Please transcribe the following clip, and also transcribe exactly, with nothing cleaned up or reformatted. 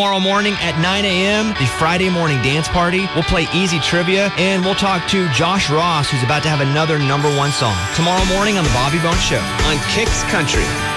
tomorrow morning at nine a.m., the Friday morning dance party. We'll play easy trivia, and we'll talk to Josh Ross, who's about to have another number one song. Tomorrow morning on The Bobby Bones Show. On Kicks Country.